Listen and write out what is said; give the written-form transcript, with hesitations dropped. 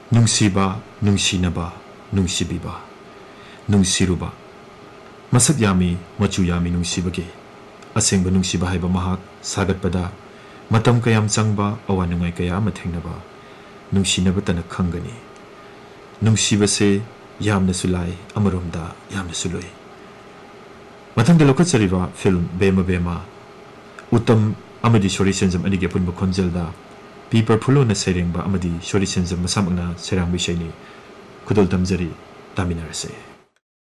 ꯅꯨꯡꯁꯤꯕ, ꯅꯨꯡꯁꯤꯅꯕ, ꯅꯨꯡꯁꯤꯕꯤꯕ, ꯅꯨꯡꯁꯤꯔꯨꯕ, ꯃꯁꯛ ꯌꯥꯝꯃꯤ, ꯃꯆꯨ ꯌꯥꯝꯃꯤ ꯅꯨꯡꯁꯤꯕꯒꯤ, ꯑꯁꯦꯡꯕ ꯅꯨꯡꯁꯤꯕ ꯍꯥꯏꯕ ꯃꯍꯥꯛ ꯁꯥꯒꯠꯄꯗ ꯃꯇꯝ ꯀꯌꯥꯝ ꯆꯪꯕ ꯑꯋꯥ ꯅꯨꯡꯉꯥꯏ ꯀꯌꯥ ꯑꯃ ꯊꯦꯡꯅꯕ, ꯅꯨꯡꯁꯤꯅꯕꯇꯅ ꯈꯪꯒꯅꯤ. ꯅꯨꯡꯁꯤꯕꯁꯦ ꯌꯥꯝꯅꯁꯨ ꯂꯥꯏ, ꯑꯃꯔꯣꯝꯗ ꯌꯥꯝꯅꯁꯨ ꯂꯨꯏ. ꯃꯊꯪꯗ ꯂꯧꯈꯠꯆꯔꯤꯕ ꯐꯤꯜꯝ ꯕꯦꯃ ꯕꯦꯃ, ꯎꯇꯝ ꯑꯃꯗꯤ ꯁꯣꯔꯤ ꯁꯦꯟꯖꯝ ꯑꯅꯤꯒꯤ ꯑꯄꯨꯟꯕ ꯈꯣꯟꯖꯦꯜꯗ ꯄꯤ ꯄꯔꯐꯨꯂꯣꯅ ꯁꯩꯔꯦꯡꯕ ꯑꯃꯗꯤ ꯁꯣꯔꯤ ꯁꯦꯟꯖꯝ ꯃꯁꯥꯃꯛꯅ ꯁꯩꯔꯥꯡꯕ ꯏꯁꯩꯅꯤ. ꯈꯨꯗꯣꯜ ꯇꯝꯖꯔꯤ, ꯇꯥꯃꯤꯟꯅꯔꯁꯦ.